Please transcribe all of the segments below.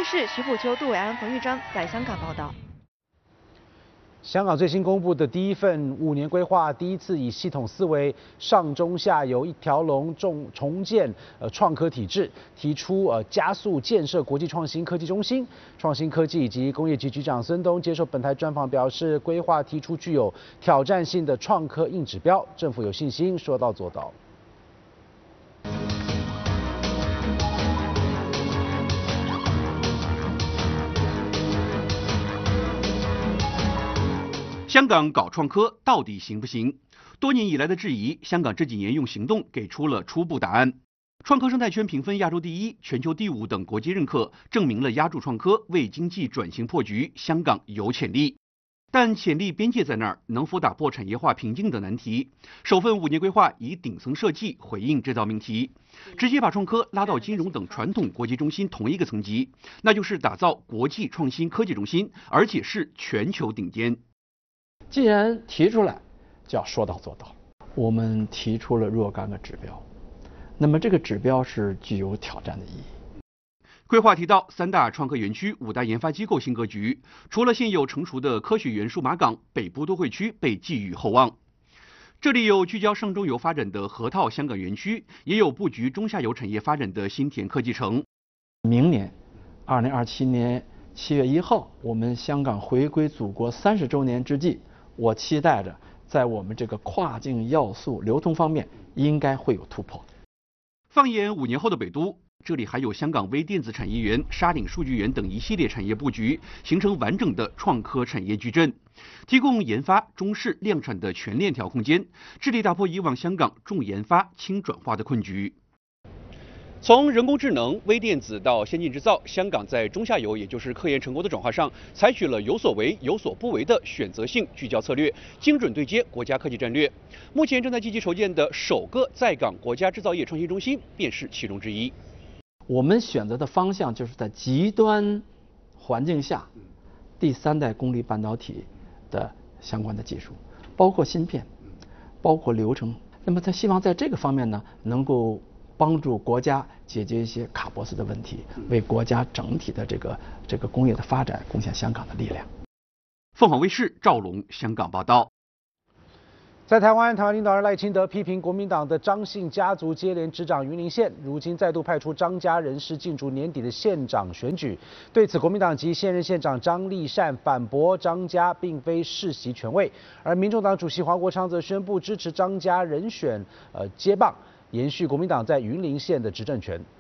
视徐步秋、杜伟安、冯玉章在香港报道。 香港最新公布的第一份5年规划，第一次以系统思维、上中下游一条龙重建创科体制，提出加速建设国际创新科技中心。创新科技以及工业局局长孙东接受本台专访表示，规划提出具有挑战性的创科硬指标，政府有信心说到做到。 香港搞创科到底行不行？多年以来的质疑，香港这几年用行动给出了初步答案。创科生态圈评分亚洲第一、全球第5等国际认可，证明了压住创科为经济转型破局，香港有潜力。但潜力边界在那儿，能否打破产业化瓶颈的难题？首份5年规划以顶层设计回应这道命题，直接把创科拉到金融等传统国际中心同一个层级，那就是打造国际创新科技中心，而且是全球顶尖。 既然提出来，就要说到做到。我们提出了若干个指标，那么这个指标是具有挑战的意义。 规划提到3大创科园区、5大研发机构新格局，除了现有成熟的科学园数码港，北部都会区被寄予厚望。这里有聚焦上中游发展的河套香港园区，也有布局中下游产业发展的新田科技城。 明年，2027年7月1号，我们香港回归祖国30周年之际，我期待着在我们这个跨境要素流通方面应该会有突破。 放眼5年后的北都，这里还有香港微电子产业园、沙岭数据园等一系列产业布局，形成完整的创科产业矩阵，提供研发、中试、量产的全链条空间，致力打破以往香港重研发、轻转化的困局。从人工智能、微电子到先进制造，香港在中下游，也就是科研成果的转化上，采取了有所为、有所不为的选择性聚焦策略，精准对接国家科技战略。目前正在积极筹建的首个在港国家制造业创新中心，便是其中之一。 我们选择的方向就是在极端环境下，第3代功率半导体的相关的技术，包括芯片，包括流程。那么他希望在这个方面呢，能够帮助国家解决一些卡脖子的问题，为国家整体的这个工业的发展贡献香港的力量。 凤凰卫视赵龙香港报道。 在台湾领导人赖清德批评国民党的张姓家族接连执掌云林县，如今再度派出张家人士进驻年底的县长选举。对此，国民党及现任县长张丽善反驳张家并非世袭权位，而民众党主席黄国昌则宣布支持张家人选接棒，延续国民党在云林县的执政权。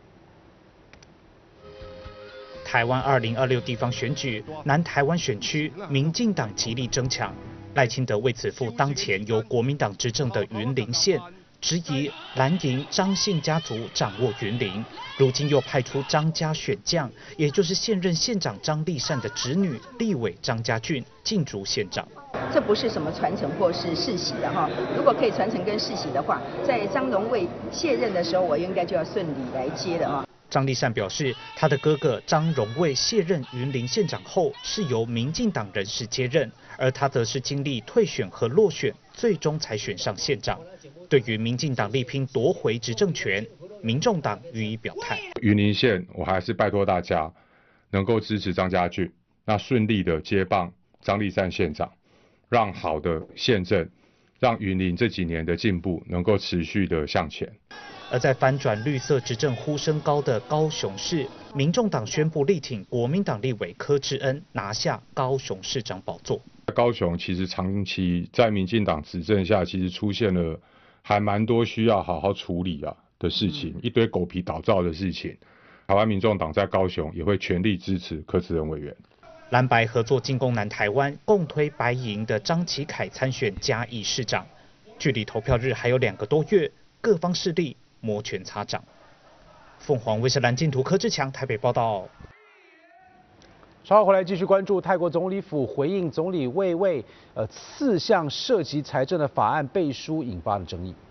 台湾2026地方选举，南台湾选区，民进党极力争抢。赖清德为此赴当前由国民党执政的云林县，质疑蓝营张姓家族掌握云林，如今又派出张家选将，也就是现任县长张丽善的侄女立委张家俊竞逐县长。 这不是什么传承或是世袭的哈，如果可以传承跟世袭的话，在张荣卫卸任的时候，我应该就要顺利来接的哈。 张丽善表示，他的哥哥张荣卫卸任云林县长后，是由民进党人士接任，而他则是经历退选和落选，最终才选上县长。对于民进党力拼夺回执政权，民众党予以表态。 云林县，我还是拜托大家能够支持张家俊，那顺利的接棒张丽善县长，让好的县政，让云林这几年的进步能够持续的向前。 而在翻转绿色执政呼声高的高雄市，民众党宣布力挺国民党立委柯志恩拿下高雄市长宝座。 高雄其实长期在民进党执政下，其实出现了还蛮多需要好好处理的事情，一堆狗皮倒灶的事情。台湾民众党在高雄也会全力支持柯志恩委员。 蓝白合作进攻南台湾，共推白营的张启凯参选嘉义市长。距离投票日还有2个多月，各方势力摩拳擦掌。凤凰卫视蓝镜图柯志强台北报道。 稍后回来继续关注泰国总理府回应总理卫卫4项涉及财政的法案背书引发的争议。